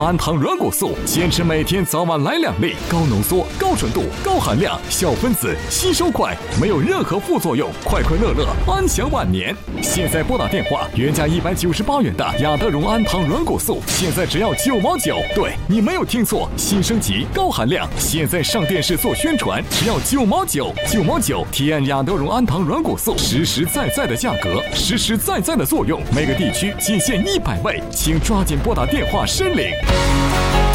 氨糖软骨素，坚持每天早晚来2粒，高浓缩、高纯度、高含量，小分子，吸收快，没有任何副作用，快快乐乐，安享晚年。现在拨打电话，原价198元的雅德荣氨糖软骨素，现在只要9毛9。对，你没有听错，新升级，高含量，现在上电视做宣传，只要9毛9，9毛9，体验雅德荣氨糖软骨素，实实在在的价格，实实在在的作用，每个地区仅限100位，请抓紧拨打电话申领。